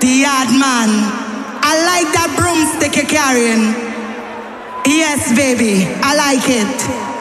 The yard man. I like that broomstick you're carrying. Yes, baby. I like it.